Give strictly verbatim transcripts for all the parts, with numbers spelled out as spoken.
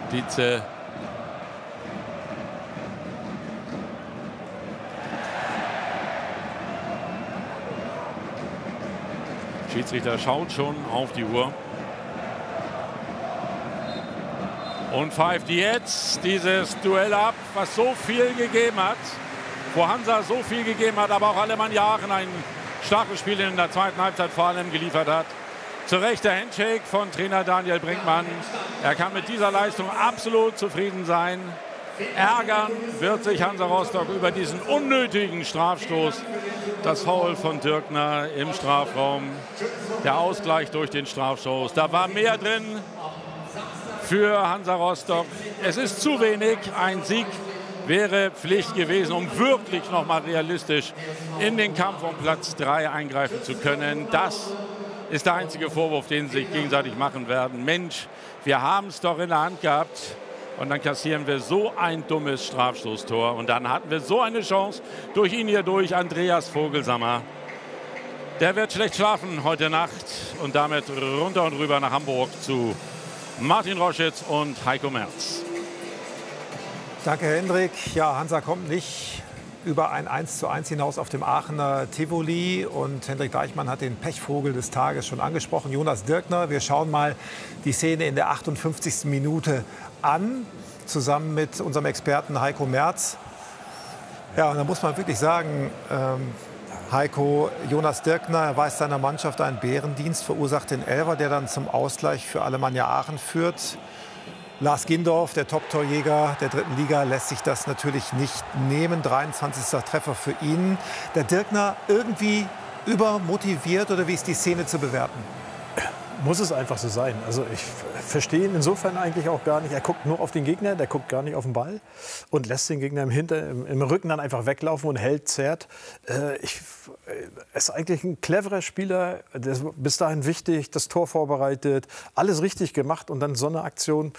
Dietze. Schiedsrichter schaut schon auf die Uhr. Und pfeift jetzt dieses Duell ab, was so viel gegeben hat. Wo Hansa so viel gegeben hat, aber auch Alemannia Aachen ein starkes Spiel in der zweiten Halbzeit vor allem geliefert hat. Zu Recht der Handshake von Trainer Daniel Brinkmann. Er kann mit dieser Leistung absolut zufrieden sein. Ärgern wird sich Hansa Rostock über diesen unnötigen Strafstoß. Das Foul von Dirkner im Strafraum. Der Ausgleich durch den Strafstoß. Da war mehr drin für Hansa Rostock. Es ist zu wenig. Ein Sieg wäre Pflicht gewesen, um wirklich noch mal realistisch in den Kampf um Platz drei eingreifen zu können. Das ist der einzige Vorwurf, den sie sich gegenseitig machen werden. Mensch, wir haben es doch in der Hand gehabt. Und dann kassieren wir so ein dummes Strafstoßtor. Und dann hatten wir so eine Chance durch ihn hier durch, Andreas Vogelsammer. Der wird schlecht schlafen heute Nacht und damit runter und rüber nach Hamburg zu Martin Roschitz und Heiko Merz. Danke, Hendrik. Ja, Hansa kommt nicht über ein eins zu eins hinaus auf dem Aachener Tivoli. Und Hendrik Deichmann hat den Pechvogel des Tages schon angesprochen, Jonas Dirkner. Wir schauen mal die Szene in der achtundfünfzigsten Minute an, zusammen mit unserem Experten Heiko Merz. Ja, und da muss man wirklich sagen, ähm, Heiko, Jonas Dirkner erweist seiner Mannschaft einen Bärendienst, verursacht den Elfer, der dann zum Ausgleich für Alemannia Aachen führt. Lars Gindorf, der Top-Torjäger der dritten Liga, lässt sich das natürlich nicht nehmen. dreiundzwanzigster Treffer für ihn. Der Dirkner irgendwie übermotiviert, oder wie ist die Szene zu bewerten? Muss es einfach so sein. Also ich verstehe ihn insofern eigentlich auch gar nicht. Er guckt nur auf den Gegner, der guckt gar nicht auf den Ball und lässt den Gegner im, Hinter-, im, im Rücken dann einfach weglaufen und hält, zerrt. Äh, ich, er ist eigentlich ein cleverer Spieler, der ist bis dahin wichtig, das Tor vorbereitet, alles richtig gemacht und dann so eine Aktion.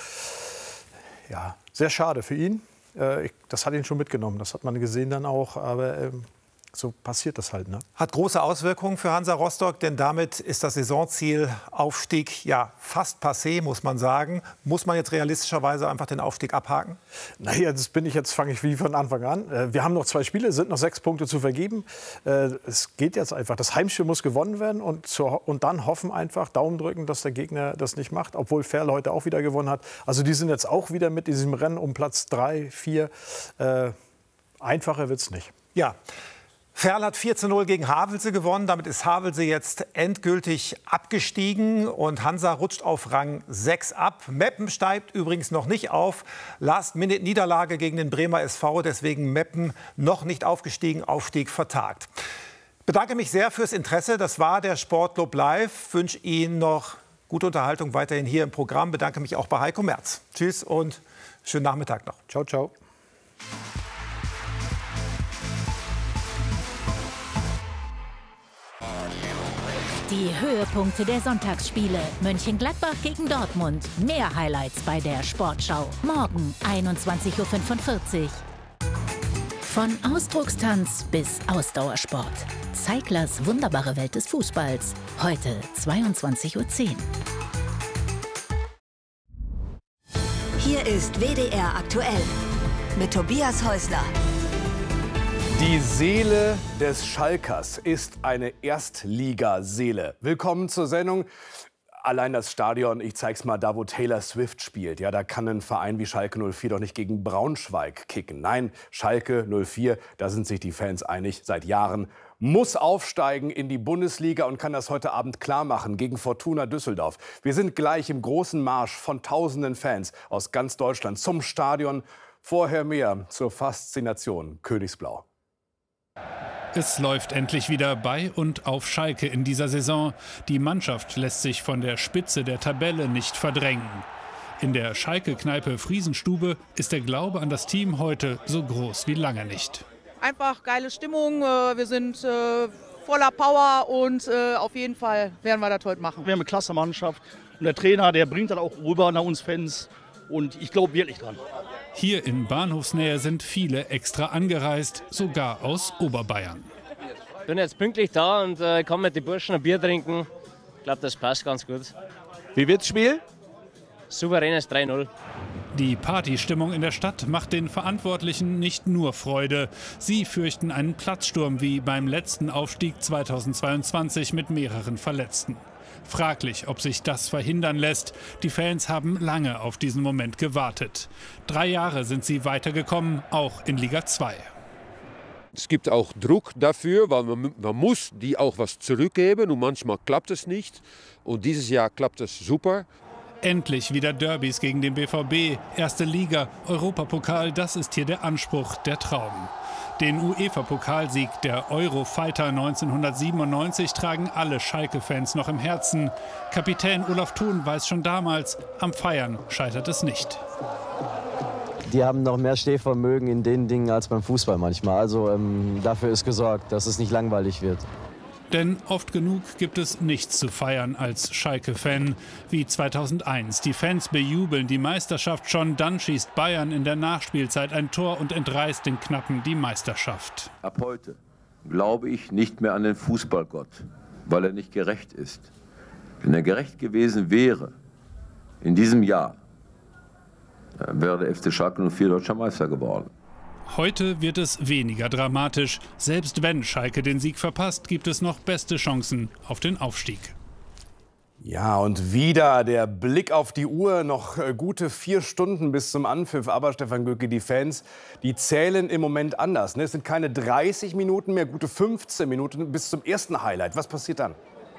Ja, sehr schade für ihn. Äh, ich, das hat ihn schon mitgenommen, das hat man gesehen dann auch, aber ähm, so passiert das halt, ne? Hat große Auswirkungen für Hansa Rostock, denn damit ist das Saisonziel Aufstieg ja fast passé, muss man sagen. Muss man jetzt realistischerweise einfach den Aufstieg abhaken? Naja, das bin ich jetzt, fange ich wie von Anfang an. Wir haben noch zwei Spiele, sind noch sechs Punkte zu vergeben. Es geht jetzt einfach. Das Heimspiel muss gewonnen werden und, zu, und dann hoffen einfach, Daumen drücken, dass der Gegner das nicht macht, obwohl Ferl heute auch wieder gewonnen hat. Also die sind jetzt auch wieder mit diesem Rennen um Platz drei, vier. Äh, einfacher wird's nicht. Ja. Ferl hat vier zu null gegen Havelse gewonnen. Damit ist Havelse jetzt endgültig abgestiegen und Hansa rutscht auf Rang sechs ab. Meppen steigt übrigens noch nicht auf. Last-Minute-Niederlage gegen den Bremer S V. Deswegen Meppen noch nicht aufgestiegen, Aufstieg vertagt. Ich bedanke mich sehr fürs Interesse. Das war der Sportclub Live. Ich wünsche Ihnen noch gute Unterhaltung weiterhin hier im Programm. Ich bedanke mich auch bei Heiko Merz. Tschüss und schönen Nachmittag noch. Ciao, ciao. Die Höhepunkte der Sonntagsspiele. Mönchengladbach gegen Dortmund. Mehr Highlights bei der Sportschau. Morgen einundzwanzig Uhr fünfundvierzig. Von Ausdruckstanz bis Ausdauersport. Zeiglers wunderbare Welt des Fußballs. Heute zweiundzwanzig Uhr zehn. Hier ist W D R aktuell mit Tobias Häusler. Die Seele des Schalkers ist eine Erstligaseele. Willkommen zur Sendung. Allein das Stadion, ich zeig's mal, da wo Taylor Swift spielt. Ja, da kann ein Verein wie Schalke null vier doch nicht gegen Braunschweig kicken. Nein, Schalke null vier, da sind sich die Fans einig, seit Jahren muss aufsteigen in die Bundesliga und kann das heute Abend klar machen gegen Fortuna Düsseldorf. Wir sind gleich im großen Marsch von tausenden Fans aus ganz Deutschland zum Stadion. Vorher mehr zur Faszination Königsblau. Es läuft endlich wieder bei und auf Schalke in dieser Saison. Die Mannschaft lässt sich von der Spitze der Tabelle nicht verdrängen. In der Schalke-Kneipe Friesenstube ist der Glaube an das Team heute so groß wie lange nicht. Einfach geile Stimmung, wir sind voller Power und auf jeden Fall werden wir das heute machen. Wir haben eine klasse Mannschaft und der Trainer, der bringt das auch rüber nach uns Fans und ich glaube wirklich dran. Hier in Bahnhofsnähe sind viele extra angereist, sogar aus Oberbayern. Ich bin jetzt pünktlich da und äh, kann mit den Burschen ein Bier trinken. Ich glaube, das passt ganz gut. Wie wird's Spiel? Souveränes drei null. Die Partystimmung in der Stadt macht den Verantwortlichen nicht nur Freude. Sie fürchten einen Platzsturm wie beim letzten Aufstieg zweitausendzweiundzwanzig mit mehreren Verletzten. Fraglich, ob sich das verhindern lässt. Die Fans haben lange auf diesen Moment gewartet. Drei Jahre sind sie weitergekommen, auch in Liga zwei. Es gibt auch Druck dafür, weil man, man muss die auch was zurückgeben und manchmal klappt es nicht. Und dieses Jahr klappt es super. Endlich wieder Derbys gegen den B V B, erste Liga, Europapokal, das ist hier der Anspruch, der Traum. Den UEFA-Pokalsieg der Eurofighter neunzehnhundertsiebenundneunzig tragen alle Schalke-Fans noch im Herzen. Kapitän Olaf Thon weiß schon damals, am Feiern scheitert es nicht. Die haben noch mehr Stehvermögen in den Dingen als beim Fußball manchmal. Also ähm, dafür ist gesorgt, dass es nicht langweilig wird. Denn oft genug gibt es nichts zu feiern als Schalke-Fan. Wie zweitausendeins. Die Fans bejubeln die Meisterschaft schon, dann schießt Bayern in der Nachspielzeit ein Tor und entreißt den Knappen die Meisterschaft. Ab heute glaube ich nicht mehr an den Fußballgott, weil er nicht gerecht ist. Wenn er gerecht gewesen wäre, in diesem Jahr, dann wäre der F C Schalke null vier deutscher Meister geworden. Heute wird es weniger dramatisch. Selbst wenn Schalke den Sieg verpasst, gibt es noch beste Chancen auf den Aufstieg. Ja, und wieder der Blick auf die Uhr. Noch gute vier Stunden bis zum Anpfiff. Aber Stefan Göcke, die Fans, die zählen im Moment anders. Es sind keine dreißig Minuten mehr, gute fünfzehn Minuten bis zum ersten Highlight. Was passiert dann?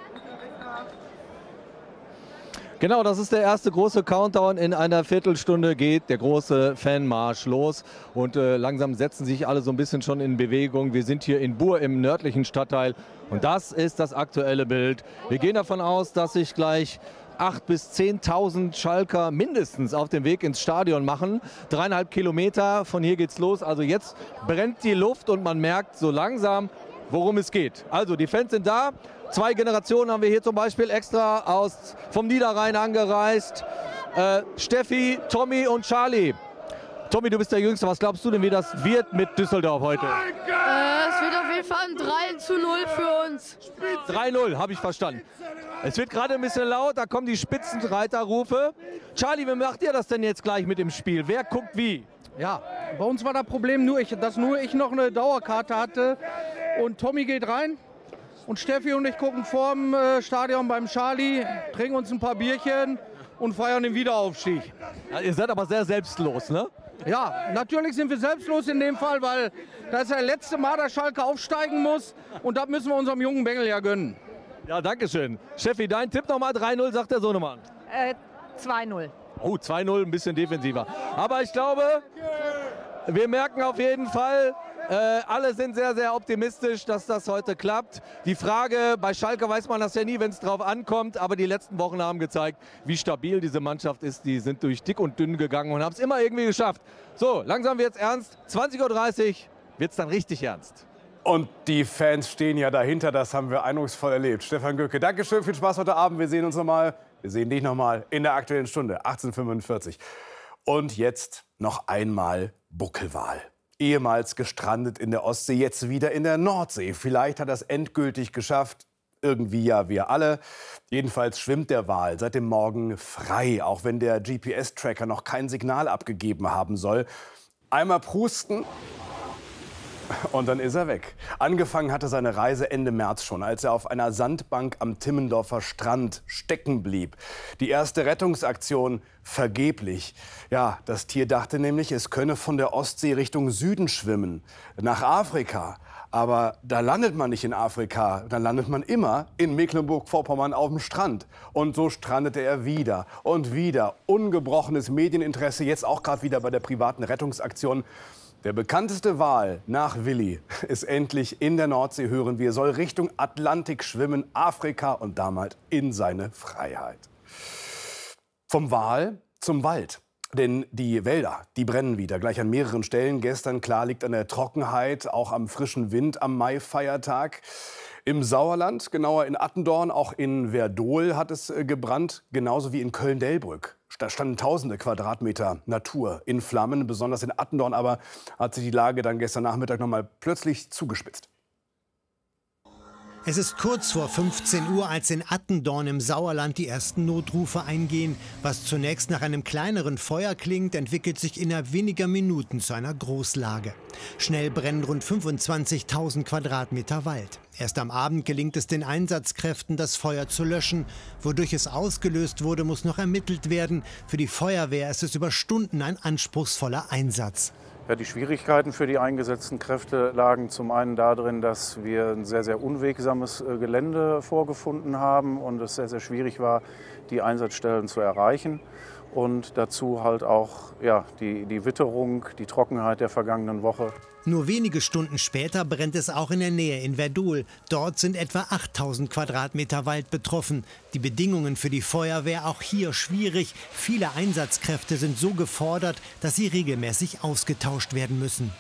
Genau, das ist der erste große Countdown. In einer Viertelstunde geht der große Fanmarsch los. Und äh, langsam setzen sich alle so ein bisschen schon in Bewegung. Wir sind hier in Buhr im nördlichen Stadtteil. Und das ist das aktuelle Bild. Wir gehen davon aus, dass sich gleich achttausend bis zehntausend Schalker mindestens auf dem Weg ins Stadion machen. Dreieinhalb Kilometer, von hier geht's los. Also jetzt brennt die Luft und man merkt so langsam, worum es geht. Also die Fans sind da. Zwei Generationen haben wir hier zum Beispiel extra aus, vom Niederrhein angereist. Äh, Steffi, Tommy und Charlie. Tommy, du bist der Jüngste. Was glaubst du denn, wie das wird mit Düsseldorf heute? Äh, es wird auf jeden Fall ein drei zu null für uns. drei null, habe ich verstanden. Es wird gerade ein bisschen laut, da kommen die Spitzenreiterrufe. Charlie, wie macht ihr das denn jetzt gleich mit dem Spiel? Wer guckt wie? Ja, bei uns war das Problem, nur ich, dass nur ich noch eine Dauerkarte hatte. Und Tommy geht rein. Und Steffi und ich gucken vorm äh, Stadion beim Charlie, trinken uns ein paar Bierchen und feiern den Wiederaufstieg. Ja, ihr seid aber sehr selbstlos, ne? Ja, natürlich sind wir selbstlos in dem Fall, weil das ist das letzte Mal, dass Schalke aufsteigen muss. Und das müssen wir unserem jungen Bengel ja gönnen. Ja, danke schön. Steffi, dein Tipp nochmal, drei null, sagt der Sohnemann. Äh, zwei null. Oh, zwei null, ein bisschen defensiver. Aber ich glaube, wir merken auf jeden Fall, Äh, alle sind sehr, sehr optimistisch, dass das heute klappt. Die Frage, bei Schalke weiß man das ja nie, wenn es drauf ankommt, aber die letzten Wochen haben gezeigt, wie stabil diese Mannschaft ist. Die sind durch dick und dünn gegangen und haben es immer irgendwie geschafft. So, langsam wird es ernst. zwanzig Uhr dreißig wird es dann richtig ernst. Und die Fans stehen ja dahinter, das haben wir eindrucksvoll erlebt. Stefan Göcke, Dankeschön, viel Spaß heute Abend. Wir sehen uns nochmal, wir sehen dich nochmal in der Aktuellen Stunde, achtzehn Uhr fünfundvierzig. Und jetzt noch einmal Buckelwal. Ehemals gestrandet in der Ostsee, jetzt wieder in der Nordsee. Vielleicht hat er es endgültig geschafft. Irgendwie ja, wir alle. Jedenfalls schwimmt der Wal seit dem Morgen frei, auch wenn der G P S-Tracker noch kein Signal abgegeben haben soll. Einmal prusten und dann ist er weg. Angefangen hatte seine Reise Ende März schon, als er auf einer Sandbank am Timmendorfer Strand stecken blieb. Die erste Rettungsaktion vergeblich. Ja, das Tier dachte nämlich, es könne von der Ostsee Richtung Süden schwimmen, nach Afrika. Aber da landet man nicht in Afrika, dann landet man immer in Mecklenburg-Vorpommern auf dem Strand. Und so strandete er wieder und wieder. Ungebrochenes Medieninteresse, jetzt auch gerade wieder bei der privaten Rettungsaktion. Der bekannteste Wal nach Willi ist endlich in der Nordsee, hören wir, soll Richtung Atlantik schwimmen, Afrika und damit in seine Freiheit. Vom Wal zum Wald. Denn die Wälder, die brennen wieder, gleich an mehreren Stellen. Gestern, klar, liegt an der Trockenheit, auch am frischen Wind am Maifeiertag. Im Sauerland, genauer in Attendorn, auch in Werdohl hat es gebrannt, genauso wie in Köln-Delbrück. Da standen tausende Quadratmeter Natur in Flammen, besonders in Attendorn, aber hat sich die Lage dann gestern Nachmittag noch mal plötzlich zugespitzt. Es ist kurz vor fünfzehn Uhr, als in Attendorn im Sauerland die ersten Notrufe eingehen. Was zunächst nach einem kleineren Feuer klingt, entwickelt sich innerhalb weniger Minuten zu einer Großlage. Schnell brennen rund fünfundzwanzigtausend Quadratmeter Wald. Erst am Abend gelingt es den Einsatzkräften, das Feuer zu löschen. Wodurch es ausgelöst wurde, muss noch ermittelt werden. Für die Feuerwehr ist es über Stunden ein anspruchsvoller Einsatz. Ja, die Schwierigkeiten für die eingesetzten Kräfte lagen zum einen darin, dass wir ein sehr, sehr unwegsames Gelände vorgefunden haben und es sehr, sehr schwierig war, die Einsatzstellen zu erreichen. Und dazu halt auch ja, die, die Witterung, die Trockenheit der vergangenen Woche. Nur wenige Stunden später brennt es auch in der Nähe in Werdohl. Dort sind etwa achttausend Quadratmeter Wald betroffen. Die Bedingungen für die Feuerwehr auch hier schwierig. Viele Einsatzkräfte sind so gefordert, dass sie regelmäßig ausgetauscht werden müssen.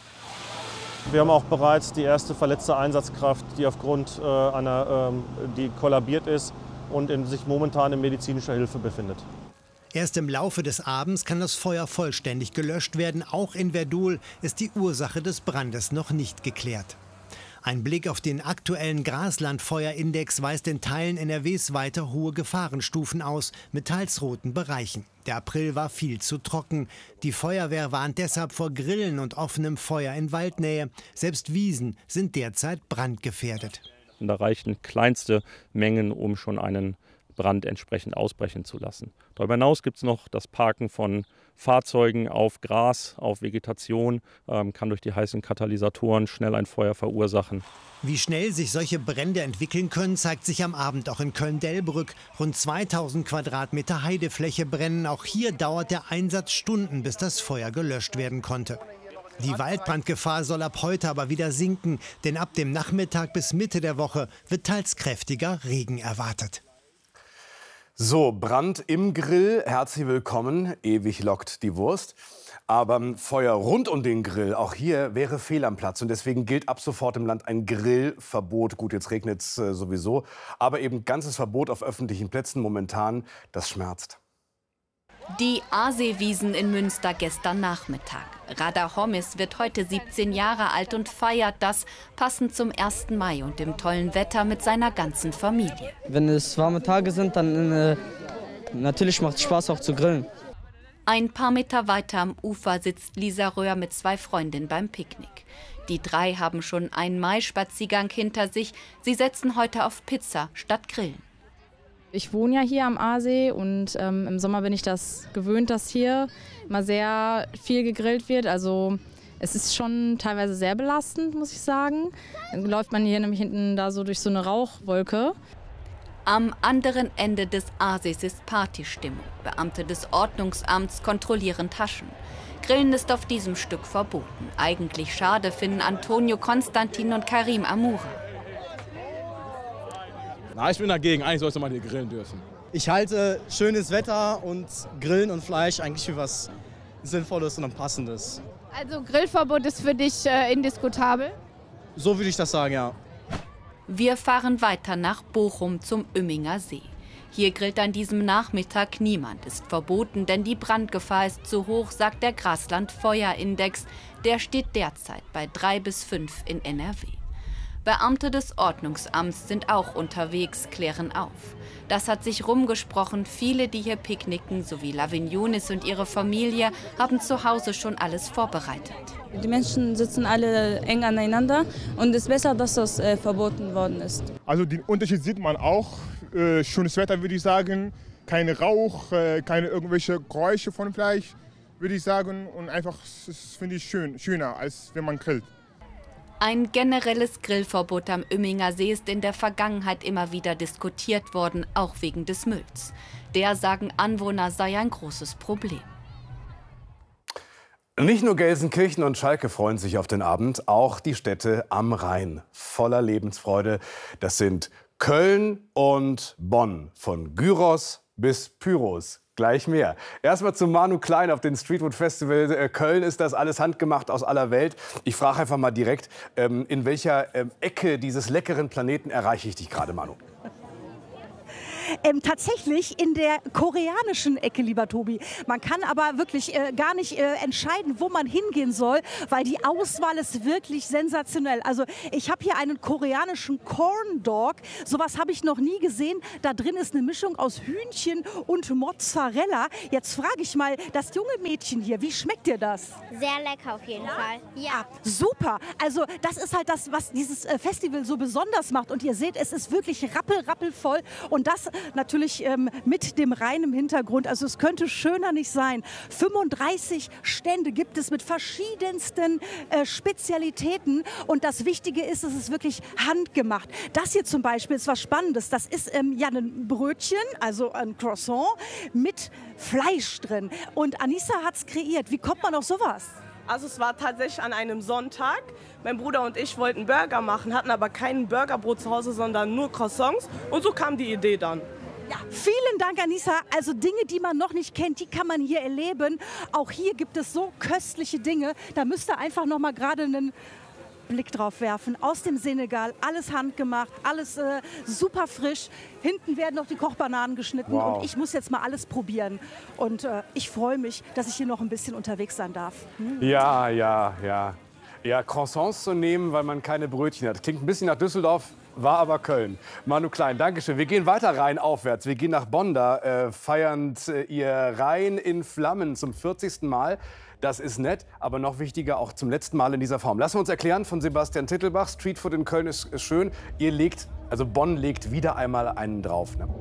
Wir haben auch bereits die erste verletzte Einsatzkraft, die aufgrund äh, einer, ähm, die kollabiert ist und in, sich momentan in medizinischer Hilfe befindet. Erst im Laufe des Abends kann das Feuer vollständig gelöscht werden. Auch in Werdohl ist die Ursache des Brandes noch nicht geklärt. Ein Blick auf den aktuellen Graslandfeuerindex weist in Teilen N R Ws weiter hohe Gefahrenstufen aus, mit teils roten Bereichen. Der April war viel zu trocken. Die Feuerwehr warnt deshalb vor Grillen und offenem Feuer in Waldnähe. Selbst Wiesen sind derzeit brandgefährdet. Und da reichen kleinste Mengen, um schon einen Brand entsprechend ausbrechen zu lassen. Darüber hinaus gibt es noch das Parken von Fahrzeugen auf Gras, auf Vegetation, ähm, kann durch die heißen Katalysatoren schnell ein Feuer verursachen. Wie schnell sich solche Brände entwickeln können, zeigt sich am Abend auch in Köln-Delbrück. Rund zweitausend Quadratmeter Heidefläche brennen. Auch hier dauert der Einsatz Stunden, bis das Feuer gelöscht werden konnte. Die Waldbrandgefahr soll ab heute aber wieder sinken, denn ab dem Nachmittag bis Mitte der Woche wird teils kräftiger Regen erwartet. So, Brand im Grill, herzlich willkommen, ewig lockt die Wurst. Aber Feuer rund um den Grill, auch hier wäre fehl am Platz. Und deswegen gilt ab sofort im Land ein Grillverbot. Gut, jetzt regnet es äh, sowieso, aber eben ganzes Verbot auf öffentlichen Plätzen momentan, das schmerzt. Die Aasee-Wiesn in Münster gestern Nachmittag. Radha Hommis wird heute siebzehn Jahre alt und feiert das passend zum ersten Mai und dem tollen Wetter mit seiner ganzen Familie. Wenn es warme Tage sind, dann äh, natürlich macht es Spaß auch zu grillen. Ein paar Meter weiter am Ufer sitzt Lisa Röhr mit zwei Freundinnen beim Picknick. Die drei haben schon einen Mai-Spaziergang hinter sich. Sie setzen heute auf Pizza statt Grillen. Ich wohne ja hier am Aasee und ähm, im Sommer bin ich das gewöhnt, dass hier mal sehr viel gegrillt wird. Also es ist schon teilweise sehr belastend, muss ich sagen. Dann läuft man hier nämlich hinten da so durch so eine Rauchwolke. Am anderen Ende des Aasees ist Partystimmung. Beamte des Ordnungsamts kontrollieren Taschen. Grillen ist auf diesem Stück verboten. Eigentlich schade finden Antonio Konstantin und Karim Amoura. Na, ich bin dagegen. Eigentlich sollst du mal hier grillen dürfen. Ich halte schönes Wetter und Grillen und Fleisch eigentlich für was Sinnvolles und Passendes. Also Grillverbot ist für dich äh, indiskutabel? So würde ich das sagen, ja. Wir fahren weiter nach Bochum zum Uemminger See. Hier grillt an diesem Nachmittag niemand. Ist verboten, denn die Brandgefahr ist zu hoch, sagt der Graslandfeuerindex. Der steht derzeit bei drei bis fünf in N R W. Beamte des Ordnungsamts sind auch unterwegs, klären auf. Das hat sich rumgesprochen. Viele, die hier picknicken, sowie Lavignonis und ihre Familie, haben zu Hause schon alles vorbereitet. Die Menschen sitzen alle eng aneinander und es ist besser, dass das äh, verboten worden ist. Also den Unterschied sieht man auch. Äh, schönes Wetter, würde ich sagen. Kein Rauch, äh, keine irgendwelche Geräusche von Fleisch, würde ich sagen. Und einfach, das finde ich schön, schöner, als wenn man grillt. Ein generelles Grillverbot am Uemminger See ist in der Vergangenheit immer wieder diskutiert worden, auch wegen des Mülls. Der, sagen Anwohner, sei ein großes Problem. Nicht nur Gelsenkirchen und Schalke freuen sich auf den Abend, auch die Städte am Rhein. Voller Lebensfreude. Das sind Köln und Bonn. Von Gyros bis Pyros. Gleich mehr. Erstmal zu Manu Klein auf dem Streetfood Festival. Köln ist das alles handgemacht aus aller Welt. Ich frage einfach mal direkt, in welcher Ecke dieses leckeren Planeten erreiche ich dich gerade, Manu? Ähm, tatsächlich in der koreanischen Ecke, lieber Tobi. Man kann aber wirklich äh, gar nicht äh, entscheiden, wo man hingehen soll, weil die Auswahl ist wirklich sensationell. Also ich habe hier einen koreanischen Corn Dog. Sowas habe ich noch nie gesehen. Da drin ist eine Mischung aus Hühnchen und Mozzarella. Jetzt frage ich mal das junge Mädchen hier, wie schmeckt dir das? Sehr lecker auf jeden ja? Fall. Ja. Ah, super. Also das ist halt das, was dieses Festival so besonders macht. Und ihr seht, es ist wirklich rappel, rappel voll. Und das natürlich ähm, mit dem Rhein im Hintergrund. Also es könnte schöner nicht sein. fünfunddreißig Stände gibt es mit verschiedensten äh, Spezialitäten. Und das Wichtige ist, es ist wirklich handgemacht. Das hier zum Beispiel ist was Spannendes. Das ist ähm, ja ein Brötchen, also ein Croissant mit Fleisch drin. Und Anissa hat es kreiert. Wie kommt man auf sowas? Also es war tatsächlich an einem Sonntag. Mein Bruder und ich wollten Burger machen, hatten aber kein Burgerbrot zu Hause, sondern nur Croissants. Und so kam die Idee dann. Ja, vielen Dank, Anissa. Also Dinge, die man noch nicht kennt, die kann man hier erleben. Auch hier gibt es so köstliche Dinge. Da müsst ihr einfach noch mal gerade einen Blick drauf werfen. Aus dem Senegal, alles handgemacht, alles äh, super frisch. Hinten werden noch die Kochbananen geschnitten wow. und ich muss jetzt mal alles probieren. Und äh, ich freue mich, dass ich hier noch ein bisschen unterwegs sein darf. Hm. Ja, ja, ja. Ja, Croissants zu nehmen, weil man keine Brötchen hat. Klingt ein bisschen nach Düsseldorf, war aber Köln. Manu Klein, Dankeschön. Wir gehen weiter Rhein aufwärts. Wir gehen nach Bonn, da äh, feiern äh, ihr Rhein in Flammen zum vierzigsten Mal. Das ist nett, aber noch wichtiger, auch zum letzten Mal in dieser Form. Lassen wir uns erklären von Sebastian Tittelbach. Streetfood in Köln ist, ist schön. Ihr legt, also Bonn legt wieder einmal einen drauf. Ne?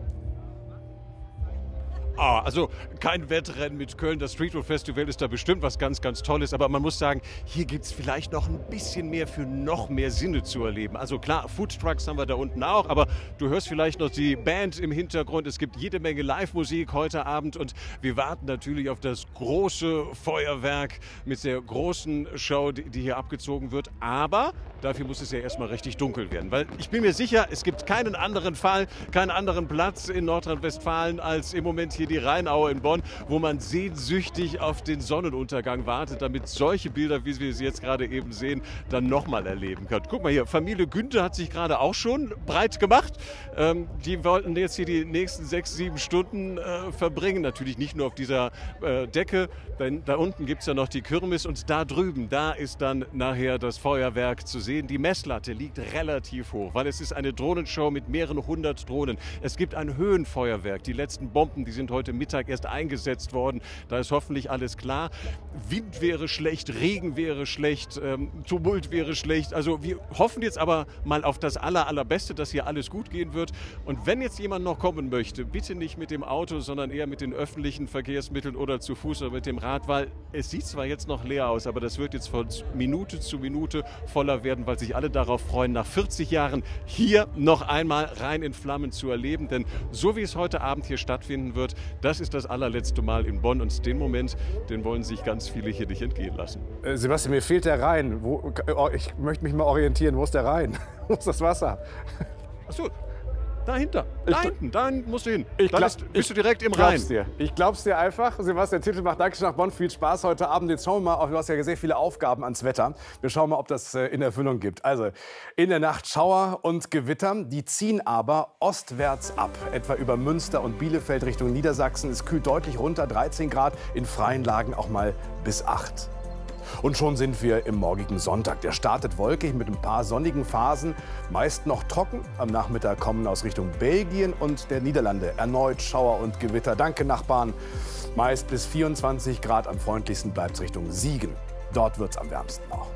Ah, also kein Wettrennen mit Köln. Das Streetfood Festival ist da bestimmt was ganz, ganz Tolles. Aber man muss sagen, hier gibt es vielleicht noch ein bisschen mehr für noch mehr Sinne zu erleben. Also klar, Foodtrucks haben wir da unten auch. Aber du hörst vielleicht noch die Band im Hintergrund. Es gibt jede Menge Live-Musik heute Abend. Und wir warten natürlich auf das große Feuerwerk mit der großen Show, die, die hier abgezogen wird. Aber dafür muss es ja erstmal richtig dunkel werden. Weil ich bin mir sicher, es gibt keinen anderen Fall, keinen anderen Platz in Nordrhein-Westfalen als im Moment hier die Rheinaue in Bonn, wo man sehnsüchtig auf den Sonnenuntergang wartet, damit solche Bilder, wie wir sie jetzt gerade eben sehen, dann nochmal erleben kann. Guck mal hier, Familie Günther hat sich gerade auch schon breit gemacht. Ähm, die wollten jetzt hier die nächsten sechs, sieben Stunden äh, verbringen. Natürlich nicht nur auf dieser äh, Decke, denn da unten gibt es ja noch die Kirmes und da drüben, da ist dann nachher das Feuerwerk zu sehen. Die Messlatte liegt relativ hoch, weil es ist eine Drohnenshow mit mehreren hundert Drohnen. Es gibt ein Höhenfeuerwerk. Die letzten Bomben, die sind heute heute Mittag erst eingesetzt worden. Da ist hoffentlich alles klar. Wind wäre schlecht, Regen wäre schlecht, ähm, Tumult wäre schlecht. Also wir hoffen jetzt aber mal auf das aller, allerbeste, dass hier alles gut gehen wird. Und wenn jetzt jemand noch kommen möchte, bitte nicht mit dem Auto, sondern eher mit den öffentlichen Verkehrsmitteln oder zu Fuß oder mit dem Rad, weil es sieht zwar jetzt noch leer aus, aber das wird jetzt von Minute zu Minute voller werden, weil sich alle darauf freuen, nach vierzig Jahren hier noch einmal Rhein in Flammen zu erleben. Denn so wie es heute Abend hier stattfinden wird, das ist das allerletzte Mal in Bonn und den Moment, den wollen sich ganz viele hier nicht entgehen lassen. Äh, Sebastian, mir fehlt der Rhein. Wo, ich möchte mich mal orientieren. Wo ist der Rhein? Wo ist das Wasser? Achso, dahinter. Da ich, hinten, da musst du hin. Ich Dann glaub, bist, bist du direkt im glaub's Rhein. Dir. Ich glaub's dir einfach. Sebastian Tittelbach, danke nach Bonn. Viel Spaß heute Abend. Jetzt schauen wir mal, du hast ja sehr viele Aufgaben ans Wetter. Wir schauen mal, ob das in Erfüllung gibt. Also in der Nacht Schauer und Gewitter. Die ziehen aber ostwärts ab. Etwa über Münster und Bielefeld Richtung Niedersachsen. Es kühlt deutlich runter, dreizehn Grad. In freien Lagen auch mal bis acht. Und schon sind wir im morgigen Sonntag. Der startet wolkig mit ein paar sonnigen Phasen, meist noch trocken. Am Nachmittag kommen aus Richtung Belgien und der Niederlande erneut Schauer und Gewitter. Danke, Nachbarn. Meist bis vierundzwanzig Grad, am freundlichsten bleibt es Richtung Siegen. Dort wird es am wärmsten auch.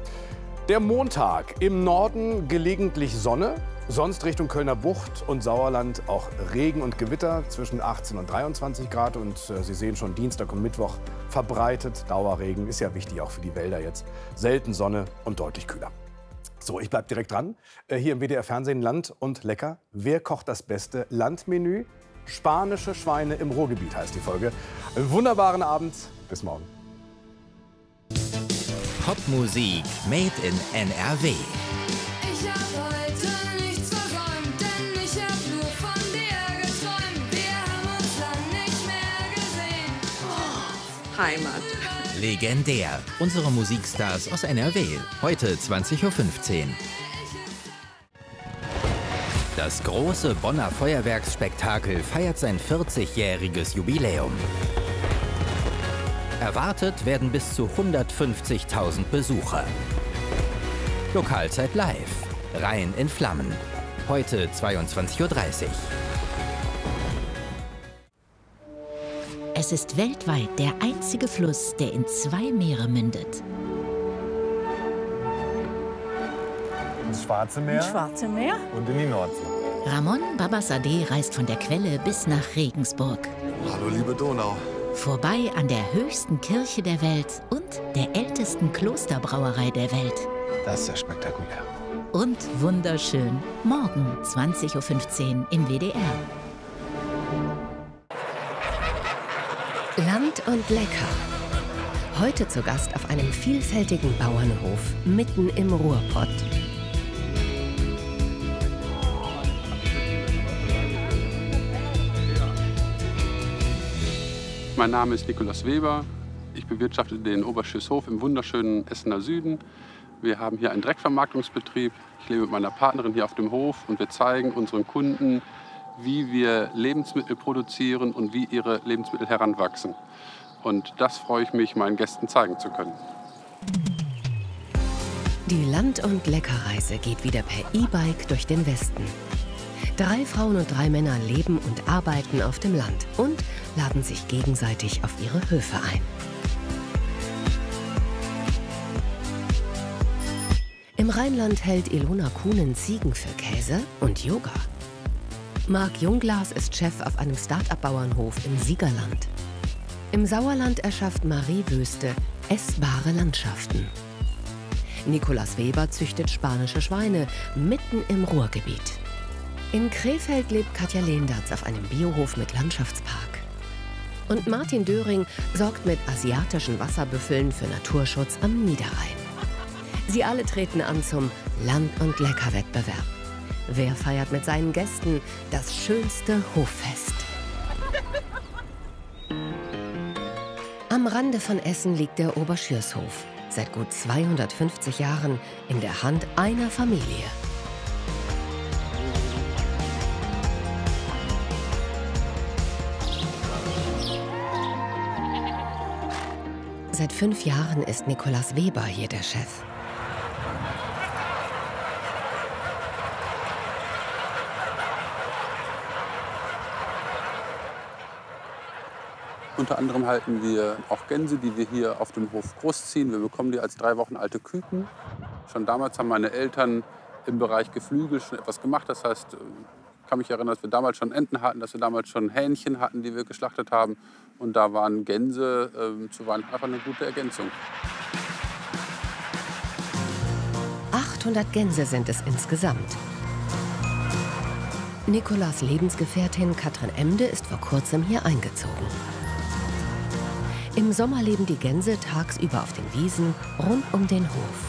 Der Montag, im Norden gelegentlich Sonne. Sonst Richtung Kölner Bucht und Sauerland auch Regen und Gewitter zwischen achtzehn und dreiundzwanzig Grad. Und äh, Sie sehen schon, Dienstag und Mittwoch verbreitet. Dauerregen ist ja wichtig auch für die Wälder jetzt. Selten Sonne und deutlich kühler. So, ich bleibe direkt dran. Äh, hier im W D R-Fernsehen Land und Lecker. Wer kocht das beste Landmenü? Spanische Schweine im Ruhrgebiet heißt die Folge. Einen wunderbaren Abend. Bis morgen. Popmusik made in N R W. Ich hab heute nichts versäumt, denn ich hab nur von dir geträumt. Wir haben uns lang nicht mehr gesehen. Oh, Heimat. Legendär. Unsere Musikstars aus N R W. Heute zwanzig Uhr fünfzehn. Das große Bonner Feuerwerksspektakel feiert sein vierzigjähriges Jubiläum. Erwartet werden bis zu hundertfünfzigtausend Besucher. Lokalzeit live. Rhein in Flammen. Heute zweiundzwanzig Uhr dreißig. Es ist weltweit der einzige Fluss, der in zwei Meere mündet. Ins Schwarze Meer, Ins Schwarze Meer und in die Nordsee. Ramon Babasade reist von der Quelle bis nach Regensburg. Hallo liebe Donau. Vorbei an der höchsten Kirche der Welt und der ältesten Klosterbrauerei der Welt. Das ist ja spektakulär. Und wunderschön. Morgen zwanzig Uhr fünfzehn im W D R. Land und lecker. Heute zu Gast auf einem vielfältigen Bauernhof mitten im Ruhrpott. Mein Name ist Nikolaus Weber. Ich bewirtschafte den Oberschüsshof im wunderschönen Essener Süden. Wir haben hier einen Dreckvermarktungsbetrieb. Ich lebe mit meiner Partnerin hier auf dem Hof und wir zeigen unseren Kunden, wie wir Lebensmittel produzieren und wie ihre Lebensmittel heranwachsen. Und das freue ich mich, meinen Gästen zeigen zu können. Die Land- und Leckerreise geht wieder per E-Bike durch den Westen. Drei Frauen und drei Männer leben und arbeiten auf dem Land und laden sich gegenseitig auf ihre Höfe ein. Im Rheinland hält Ilona Kuhnen Ziegen für Käse und Yoga. Marc Jungglas ist Chef auf einem Start-up-Bauernhof im Siegerland. Im Sauerland erschafft Marie Wüste essbare Landschaften. Nikolaus Weber züchtet spanische Schweine mitten im Ruhrgebiet. In Krefeld lebt Katja Lehnders auf einem Biohof mit Landschaftspark. Und Martin Döring sorgt mit asiatischen Wasserbüffeln für Naturschutz am Niederrhein. Sie alle treten an zum Land- und Lecker-Wettbewerb. Wer feiert mit seinen Gästen das schönste Hoffest? Am Rande von Essen liegt der Oberschürshof. Seit gut zweihundertfünfzig Jahren in der Hand einer Familie. Seit fünf Jahren ist Nikolaus Weber hier der Chef. Unter anderem halten wir auch Gänse, die wir hier auf dem Hof großziehen. Wir bekommen die als drei Wochen alte Küken. Schon damals haben meine Eltern im Bereich Geflügel schon etwas gemacht. Das heißt, ich kann mich erinnern, dass wir damals schon Enten hatten, dass wir damals schon Hähnchen hatten, die wir geschlachtet haben. Und da waren Gänse äh, zu Weihnachten einfach eine gute Ergänzung. achthundert Gänse sind es insgesamt. Nikolaus' Lebensgefährtin Katrin Emde ist vor kurzem hier eingezogen. Im Sommer leben die Gänse tagsüber auf den Wiesen rund um den Hof.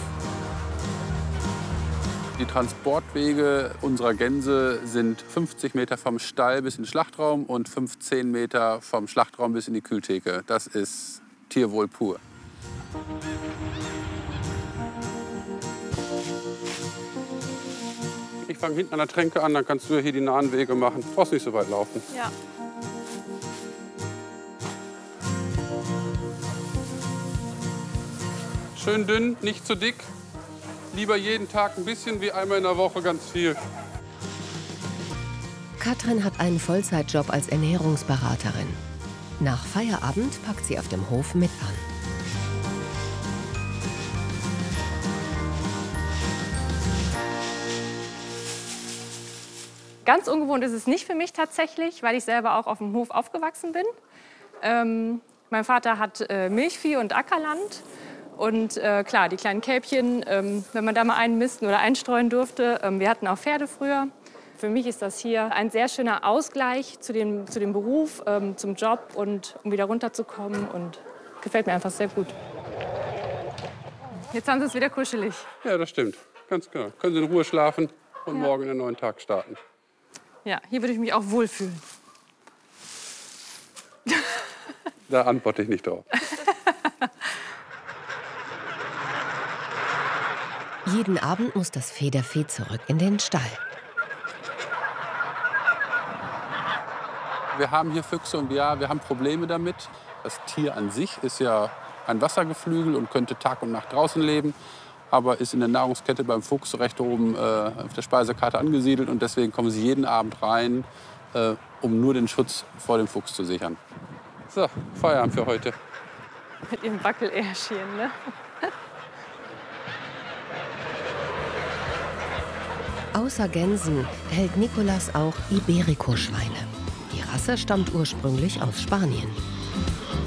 Die Transportwege unserer Gänse sind fünfzig Meter vom Stall bis in den Schlachtraum und fünfzehn Meter vom Schlachtraum bis in die Kühltheke. Das ist Tierwohl pur. Ich fange hinten an der Tränke an, dann kannst du hier die nahen Wege machen. Du brauchst nicht so weit laufen. Ja. Schön dünn, nicht zu dick. Lieber jeden Tag ein bisschen, wie einmal in der Woche ganz viel. Katrin hat einen Vollzeitjob als Ernährungsberaterin. Nach Feierabend packt sie auf dem Hof mit an. Ganz ungewohnt ist es nicht für mich tatsächlich, weil ich selber auch auf dem Hof aufgewachsen bin. Ähm, mein Vater hat äh, Milchvieh und Ackerland. Und äh, klar, die kleinen Kälbchen, ähm, wenn man da mal einmisten oder einstreuen durfte. Ähm, wir hatten auch Pferde früher. Für mich ist das hier ein sehr schöner Ausgleich zu dem, zu dem Beruf, ähm, zum Job und um wieder runterzukommen. Und gefällt mir einfach sehr gut. Jetzt haben Sie es wieder kuschelig. Ja, das stimmt. Ganz genau. Können Sie in Ruhe schlafen und Ja. morgen einen neuen Tag starten. Ja, hier würde ich mich auch wohlfühlen. Da antworte ich nicht drauf. Jeden Abend muss das Federvieh zurück in den Stall. Wir haben hier Füchse und ja, wir haben Probleme damit. Das Tier an sich ist ja ein Wassergeflügel und könnte Tag und Nacht draußen leben, aber ist in der Nahrungskette beim Fuchs recht oben äh, auf der Speisekarte angesiedelt und deswegen kommen sie jeden Abend rein, äh, um nur den Schutz vor dem Fuchs zu sichern. So, Feierabend für heute. Mit ihrem Wackelärschchen, ne? Außer Gänsen hält Nicolas auch Iberico-Schweine. Die Rasse stammt ursprünglich aus Spanien.